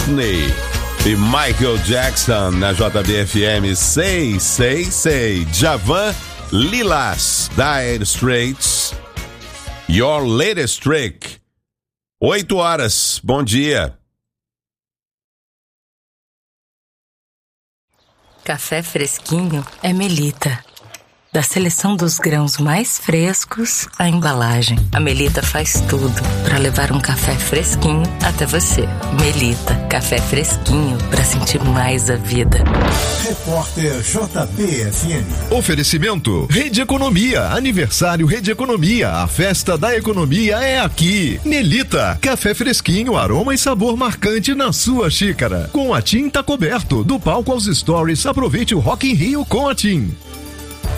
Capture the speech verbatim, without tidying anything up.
Whitney e Michael Jackson na J B F M seiscentos e sessenta e seis. Djavan, Lilas, Dire Straits, Your Latest Trick. Oito horas, bom dia. Café fresquinho é Melita. Da seleção dos grãos mais frescos à embalagem, a Melita faz tudo para levar um café fresquinho até você. Melita, café fresquinho para sentir mais a vida. Repórter J B F M. Oferecimento Rede Economia, aniversário Rede Economia, a festa da economia é aqui. Melita, café fresquinho, aroma e sabor marcante na sua xícara. Com a TIM tá coberto, do palco aos stories, aproveite o Rock in Rio com a TIM.